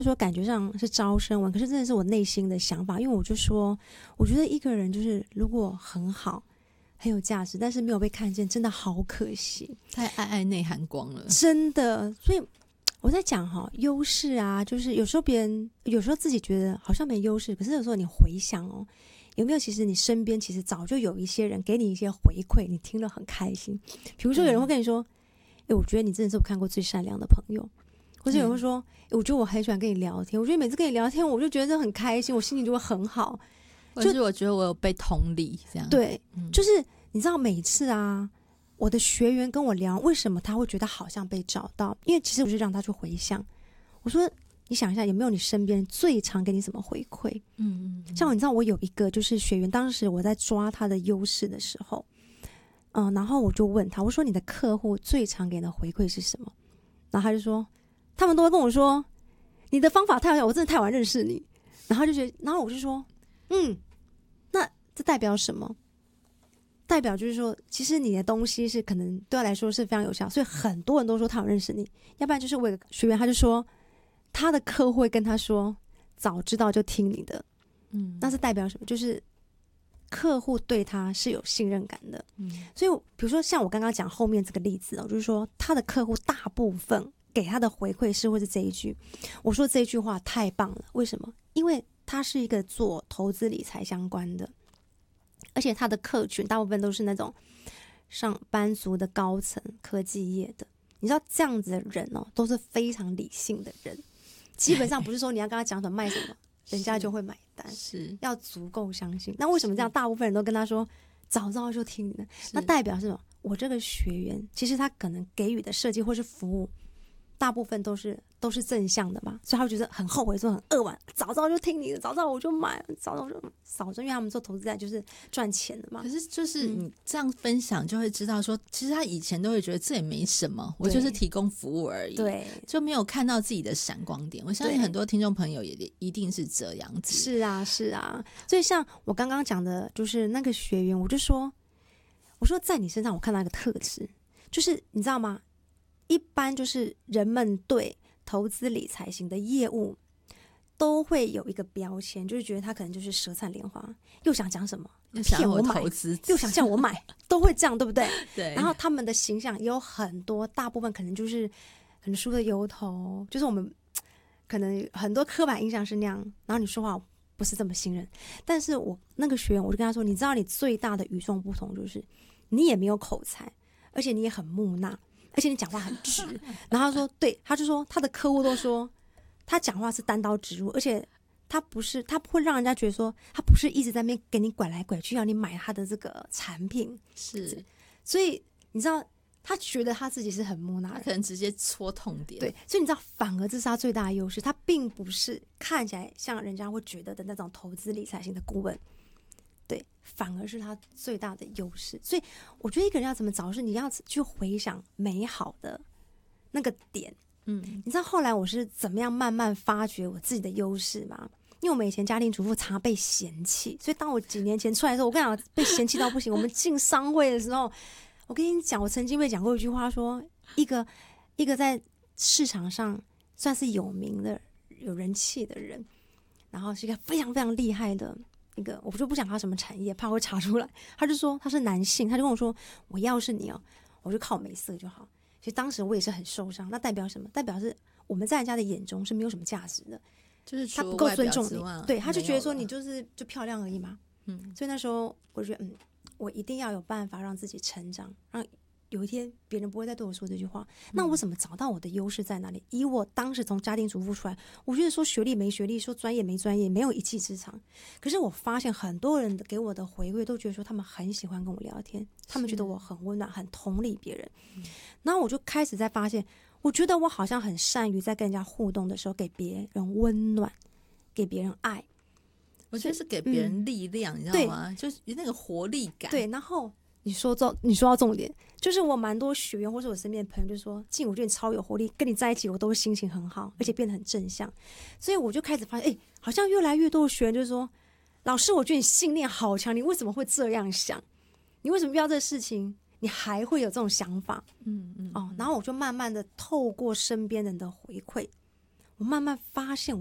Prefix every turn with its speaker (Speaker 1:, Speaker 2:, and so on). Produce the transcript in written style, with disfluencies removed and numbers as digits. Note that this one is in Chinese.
Speaker 1: 说感觉上是招生文，可是真的是我内心的想法，因为我就说，我觉得一个人就是如果很好，很有价值，但是没有被看见，真的好可惜，
Speaker 2: 太爱内涵光了，
Speaker 1: 真的。所以我在讲优势啊，就是有时候别人有时候自己觉得好像没优势，可是有时候你回想有没有其实你身边其实早就有一些人给你一些回馈，你听了很开心。比如说有人会跟你说，我觉得你真的是我看过最善良的朋友，或者有人会说，我觉得我很喜欢跟你聊天，我觉得每次跟你聊天我就觉得很开心，我心情就会很好，
Speaker 2: 或者是我觉得我有被同理这样。
Speaker 1: 对，就是你知道每次啊，我的学员跟我聊为什么他会觉得好像被找到，因为其实我就让他去回想，我说你想一下有没有你身边最常给你什么回馈。像你知道我有一个就是学员，当时我在抓他的优势的时候，然后我就问他，我说你的客户最常给你的回馈是什么？然后他就说他们都会跟我说你的方法太好，我真的太晚认识你。然后就觉得，然后我就说那这代表什么？代表就是说其实你的东西是可能对他来说是非常有效，所以很多人都说他有认识你。要不然就是我有个学员他就说他的客户会跟他说早知道就听你的，那是代表什么？就是客户对他是有信任感的。所以比如说像我刚刚讲后面这个例子就是说他的客户大部分给他的回馈是会是这一句，我说这一句话太棒了。为什么？因为他是一个做投资理财相关的，而且他的客群大部分都是那种上班族的高层科技业的。你知道这样子的人都是非常理性的人，基本上不是说你要跟他讲什么卖什么人家就会买单，
Speaker 2: 是
Speaker 1: 要足够相信。那为什么这样大部分人都跟他说早知道就听你的？那代表是什么？我这个学员其实他可能给予的设计或是服务大部分都是正向的嘛，所以他会觉得很后悔，说很扼腕，早知道就听你的，早知道我就买，早知道我就少挣，因为他们做投资就是赚钱的嘛。
Speaker 2: 可是就是你这样分享就会知道说，其实他以前都会觉得这也没什么，我就是提供服务而已，
Speaker 1: 对，
Speaker 2: 就没有看到自己的闪光点。我相信很多听众朋友也一定是这样子。
Speaker 1: 是啊，是啊。所以像我刚刚讲的，就是那个学员，我说在你身上我看到一个特质，就是你知道吗？一般就是人们对投资理财型的业务都会有一个标签，就是觉得他可能就是舌灿莲花，又想讲什么骗我买，又想叫我买，都会这样，对不对？
Speaker 2: 对。
Speaker 1: 然后他们的形象也有很多，大部分可能就是很梳的油头，就是我们可能很多刻板印象是那样。然后你说话不是这么信任，但是我那个学员，我就跟他说，你知道你最大的与众不同就是你也没有口才，而且你也很木讷，而且你讲话很直。然后他说对，他就说他的客户都说他讲话是单刀直入，而且他不会让人家觉得说他不是一直在那边给你拐来拐去要你买他的这个产品。
Speaker 2: 是，
Speaker 1: 所以你知道他觉得他自己是很木讷的，
Speaker 2: 他可能直接戳痛点。
Speaker 1: 对，所以你知道反而这是他最大的优势，他并不是看起来像人家会觉得的那种投资理财型的顾问，对，反而是他最大的优势。所以我觉得一个人要怎么找，是你要去回想美好的那个点。你知道后来我是怎么样慢慢发掘我自己的优势吗？因为我们以前家庭主妇常被嫌弃，所以当我几年前出来的时候，我跟你讲被嫌弃到不行。我们进商会的时候，我跟你讲，我曾经被讲过一句话说，一个在市场上算是有名的有人气的人，然后是一个非常非常厉害的一个，我就不讲他什么产业，怕会查出来。他就说他是男性，他就跟我说，我要是你我就靠美色就好。其实当时我也是很受伤，那代表什么？代表是我们在人家的眼中是没有什么价值的，
Speaker 2: 就是
Speaker 1: 他不够尊重你，对，他就觉得说你就漂亮而已嘛。所以那时候我就觉得，我一定要有办法让自己成长，让有一天别人不会再对我说这句话。那我怎么找到我的优势在哪里？以我当时从家庭主妇出来，我觉得说学历没学历，说专业没专业，没有一技之长。可是我发现很多人给我的回馈都觉得说他们很喜欢跟我聊天，他们觉得我很温暖，很同理别人。然后我就开始在发现，我觉得我好像很善于在跟人家互动的时候给别人温暖，给别人爱。
Speaker 2: 我觉得是给别人力量，你知道吗？就是那个活力感。
Speaker 1: 对，然后你说到重点，就是我蛮多学员或是我身边的朋友就说，静，我觉得你超有活力，跟你在一起我都心情很好，而且变得很正向。所以我就开始发现，好像越来越多的学员就是说，老师，我觉得你信念好强，你为什么会这样想？你为什么遇到这个事情你还会有这种想法？然后我就慢慢的透过身边人的回馈， 我慢慢发现